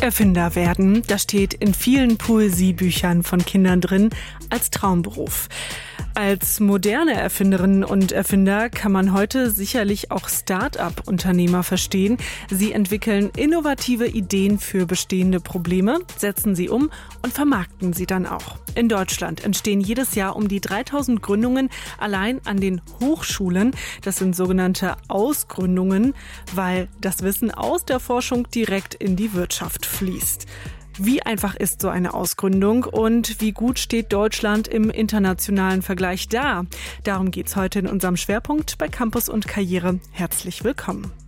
Erfinder werden, das steht in vielen Poesiebüchern von Kindern drin als Traumberuf. Als moderne Erfinderinnen und Erfinder kann man heute sicherlich auch Start-up-Unternehmer verstehen. Sie entwickeln innovative Ideen für bestehende Probleme, setzen sie um und vermarkten sie dann auch. In Deutschland entstehen jedes Jahr um die 3000 Gründungen allein an den Hochschulen. Das sind sogenannte Ausgründungen, weil das Wissen aus der Forschung direkt in die Wirtschaft fließt. Wie einfach ist so eine Ausgründung und wie gut steht Deutschland im internationalen Vergleich da? Darum geht's heute in unserem Schwerpunkt bei Campus und Karriere. Herzlich willkommen.